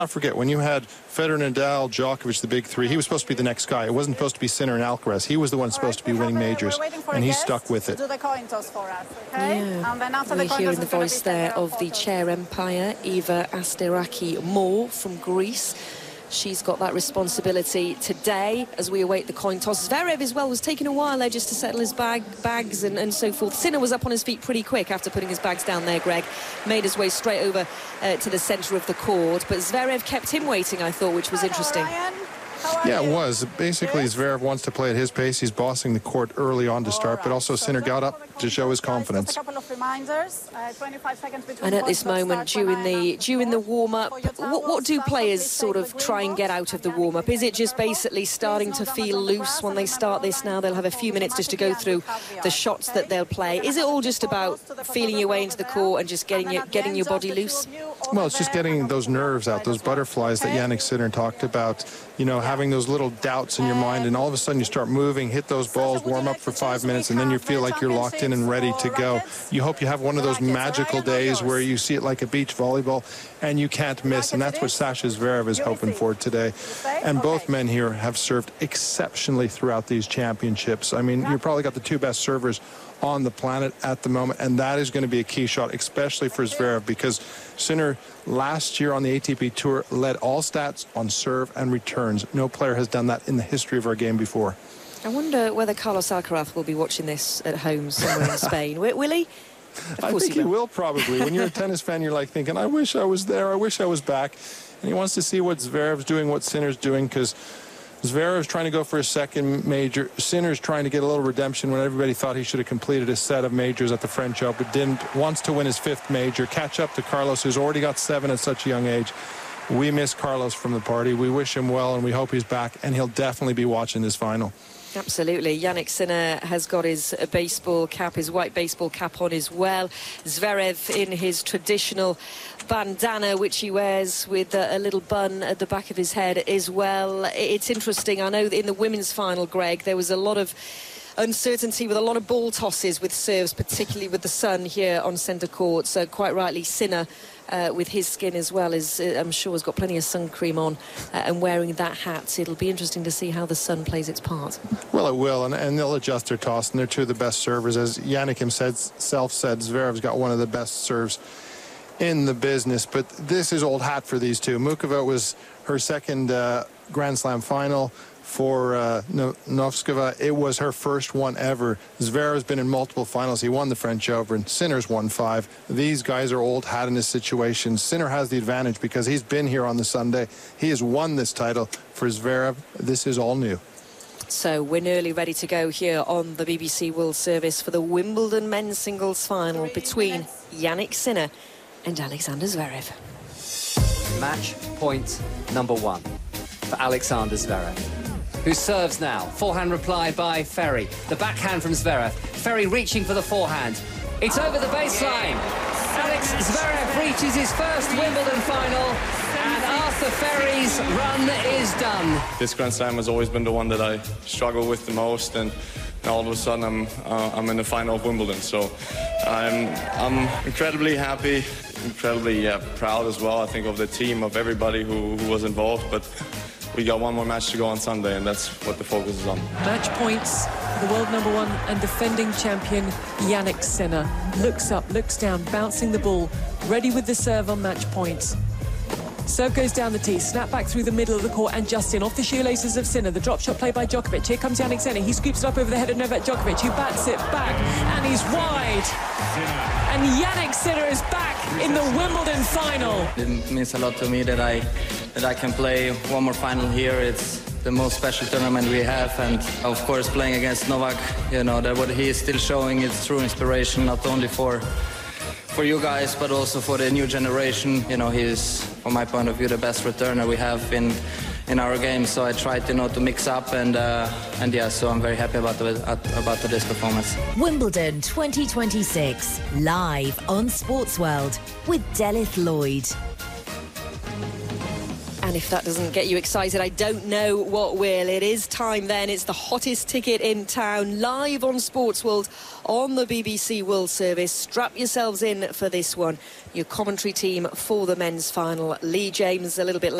Not forget, when you had Federer, Nadal, Djokovic, the big three, he was supposed to be the next guy. It wasn't supposed to be Sinner and Alcaraz. He was the one supposed to be winning majors, and he stuck with it. Do the coin toss for us, okay? Yeah. And then after We're the coin hearing toss, the voice there of the chair umpire, Eva Asteraki Moore from Greece. She's got that responsibility today as we await the coin toss. Zverev as well was taking a while there just to settle his bags and so forth. Sinner was up on his feet pretty quick after putting his bags down there, Greg. Made his way straight over to the centre of the court. But Zverev kept him waiting, I thought, which was interesting. Yeah, it was. Basically, Zverev wants to play at his pace. He's bossing the court early on to start, but also Sinner got up to show his confidence. And at this moment, during the warm-up, what do players sort of try and get out of the warm-up? Is it just basically starting to feel loose when they start this now? They'll have a few minutes just to go through the shots that they'll play. Is it all just about feeling your way into the court and just getting your body loose? Well, it's just getting those nerves out, those butterflies that Jannik Sinner talked about. You know, having those little doubts in your mind, and all of a sudden you start moving, hit those balls, warm up for 5 minutes, and then you feel like you're locked in and ready to go. You hope you have one of those magical days where you see it like a beach volleyball and you can't miss, and that's what Sasha Zverev is hoping for today. And both men here have served exceptionally throughout these championships. I mean, you've probably got the two best servers on the planet at the moment, and that is going to be a key shot, especially for Zverev, because Sinner last year on the ATP Tour led all stats on serve and returns. No player has done that in the history of our game before. I wonder whether Carlos Alcaraz will be watching this at home somewhere in Spain. Will he? I think he will, probably. When you're a tennis fan, you're like thinking, I wish I was there, I wish I was back. And he wants to see what Zverev's doing, what Sinner's doing, because Zverev's trying to go for his second major. Sinner's trying to get a little redemption when everybody thought he should have completed a set of majors at the French Open. Didn't. Wants to win his fifth major, catch up to Carlos, who's already got 7 at such a young age. We miss Carlos from the party. We wish him well, and we hope he's back, and he'll definitely be watching this final. Absolutely. Jannik Sinner has got his baseball cap, his white baseball cap on as well. Zverev in his traditional bandana, which he wears with a little bun at the back of his head as well. It's interesting. I know that in the women's final, Greg, there was a lot of uncertainty with a lot of ball tosses with serves, particularly with the sun here on centre court. So quite rightly, Sinner with his skin as well, I'm sure has got plenty of sun cream on and wearing that hat. It'll be interesting to see how the sun plays its part. Well, it will, and they'll adjust their toss, and they're two of the best servers. As Jannik himself said, Zverev's got one of the best serves in the business, but this is old hat for these two. Muchova was her second Grand Slam final. For Novskova, it was her first one ever. Zverev's been in multiple finals. He won the French Open. Sinner's won 5. These guys are old hat in this situation. Sinner has the advantage because he's been here on the Sunday. He has won this title. For Zverev, this is all new. So we're nearly ready to go here on the BBC World Service for the Wimbledon men's singles final between Jannik Sinner and Alexander Zverev. Match point number 1 for Alexander Zverev, who serves now. Forehand reply by Ferry. The backhand from Zverev. Ferry reaching for the forehand. It's over the baseline. Alex Zverev reaches his first Wimbledon final, and Arthur Ferry's run is done. This Grand Slam has always been the one that I struggle with the most, and now all of a sudden I'm in the final of Wimbledon. So I'm incredibly happy, incredibly proud as well. I think of the team, of everybody who was involved, but we got one more match to go on Sunday, and that's what the focus is on. Match points, the world #1 and defending champion Jannik Sinner. Looks up, looks down, bouncing the ball, ready with the serve on match points. Serve goes down the tee, snap back through the middle of the court, and Justin off the shoelaces of Sinner. The drop shot played by Djokovic. Here comes Jannik Sinner. He scoops it up over the head of Novak Djokovic, who bats it back, and he's wide. And Jannik Sinner is back in the Wimbledon final. It means a lot to me that I can play one more final here. It's the most special tournament we have, and of course playing against Novak, you know, that what he is still showing is true inspiration, not only for you guys, but also for the new generation. You know, he is, from my point of view, the best returner we have in our game. So I tried, you know, to mix up, and yeah, so I'm very happy about today's performance. Wimbledon 2026, live on Sports World with Delith Lloyd. And if that doesn't get you excited, I don't know what will. It is time then. It's the hottest ticket in town, live on Sports World on the BBC World Service. Strap yourselves in for this one. Your commentary team for the men's final. Lee James a little bit later.